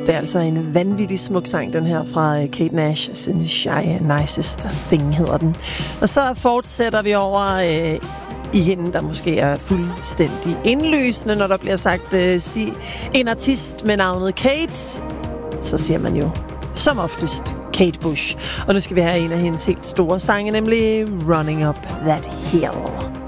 Det er altså en vanvittig smuk sang, den her fra Kate Nash, synes jeg, Nicest Thing hedder den. Og så fortsætter vi over i hende, der måske er fuldstændig indlysende, når der bliver sagt en artist med navnet Kate. Så siger man jo som oftest Kate Bush. Og nu skal vi have en af hendes helt store sange, nemlig Running Up That Hill.